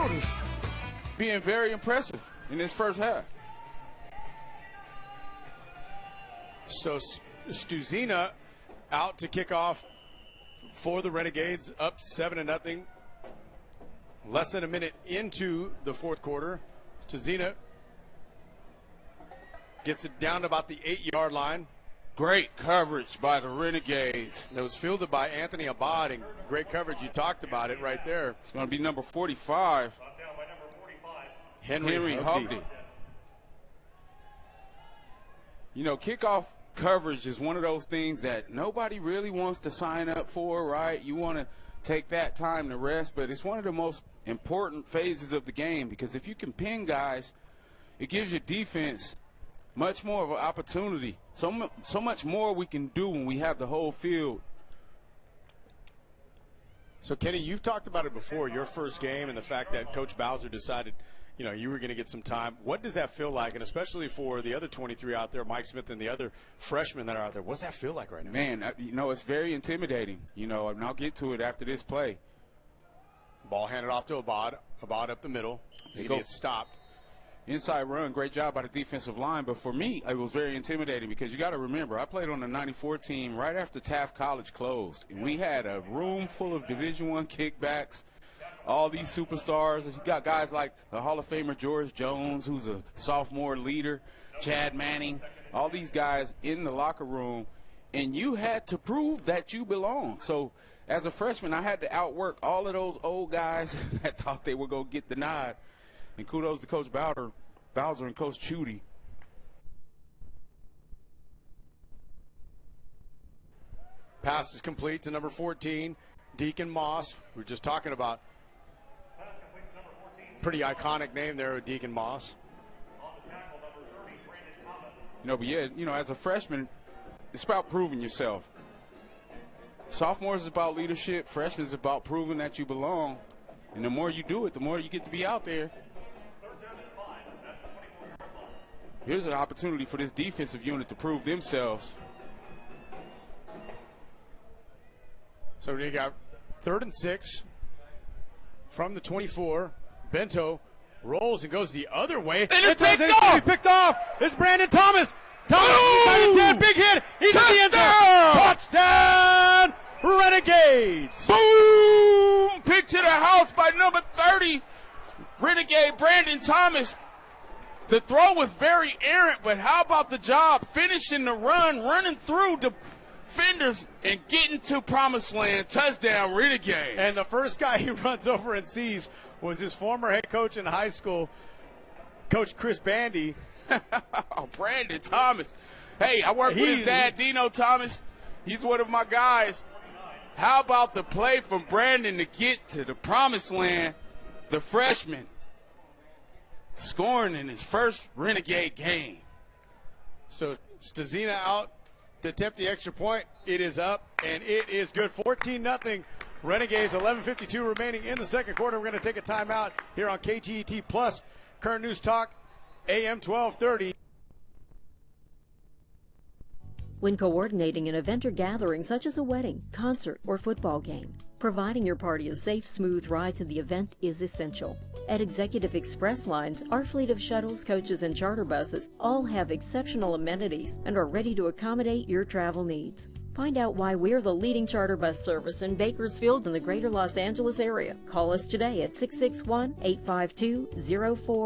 is being very impressive in this first half. So Stuzina out to kick off for the Renegades, up 7-0. Less than a minute into the fourth quarter. Stuzina gets it down to about the 8-yard line. Great coverage by the Renegades. That was fielded by Anthony Abad, and great coverage. You talked about it right there. It's going to be number 45, Henry Hovde. You know, kickoff coverage is one of those things that nobody really wants to sign up for, right? You want to take that time to rest, but it's one of the most important phases of the game, because if you can pin guys, it gives your defense much more of an opportunity. So much more we can do when we have the whole field. So, Kenny, you've talked about it before, your first game, and the fact that Coach Bowser decided, you know, you were going to get some time. What does that feel like? And especially for the other 23 out there, Mike Smith and the other freshmen that are out there, what's that feel like right now? Man, you know, it's very intimidating, you know, and I'll get to it after this play. Ball handed off to Abad. Abad up the middle. He gets stopped. Inside run, great job by the defensive line. But for me, it was very intimidating because you got to remember, I played on the 94 team right after Taft College closed. And we had a room full of Division I kickbacks, all these superstars. You got guys like the Hall of Famer George Jones, who's a sophomore leader, Chad Manning, all these guys in the locker room. And you had to prove that you belong. So as a freshman, I had to outwork all of those old guys that thought they were going to get the nod. And kudos to Coach Bowser and Coach Chudy. Pass is complete to number 14, Deacon Moss. We were just talking about pretty iconic name there with Deacon Moss. You know, but yeah, you know, as a freshman, it's about proving yourself. Sophomores is about leadership. Freshmen is about proving that you belong. And the more you do it, the more you get to be out there. Here's an opportunity for this defensive unit to prove themselves. So we got 3rd and 6 from the 24. Bento rolls and goes the other way. And it's picked off! It's Brandon Thomas. Thomas, big hit. He's in the end zone. Touchdown, Renegades. Boom! Pick to the house by number 30, Renegade Brandon Thomas. The throw was very errant, but how about the job finishing the run, running through defenders and getting to promised land? Touchdown, Renegades. And the first guy he runs over and sees was his former head coach in high school, Coach Chris Bandy. Oh, Brandon Thomas. Hey, I work with his dad, Dino Thomas. He's one of my guys. How about the play from Brandon to get to the promised land, the freshman, scoring in his first Renegade game. So Stuzina out to attempt the extra point. It is up, and it is good. 14-0 Renegades, 11:52 remaining in the second quarter. We're going to take a timeout here on KGET Plus, Current News Talk, AM 1230. When coordinating an event or gathering such as a wedding, concert, or football game, providing your party a safe, smooth ride to the event is essential. At Executive Express Lines, our fleet of shuttles, coaches, and charter buses all have exceptional amenities and are ready to accommodate your travel needs. Find out why we're the leading charter bus service in Bakersfield and the greater Los Angeles area. Call us today at 661-852-04